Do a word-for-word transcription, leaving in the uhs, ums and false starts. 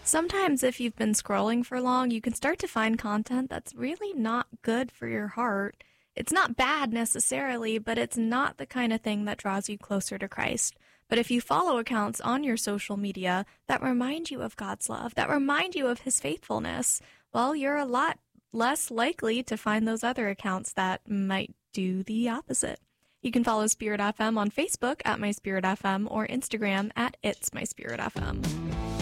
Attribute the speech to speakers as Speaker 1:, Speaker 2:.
Speaker 1: Sometimes if you've been scrolling for long, you can start to find content that's really not good for your heart. It's not bad necessarily, but it's not the kind of thing that draws you closer to Christ. But if you follow accounts on your social media that remind you of God's love, that remind you of his faithfulness, well, you're a lot less likely to find those other accounts that might do the opposite. You can follow Spirit F M on Facebook at My Spirit F M or Instagram at It's My Spirit F M.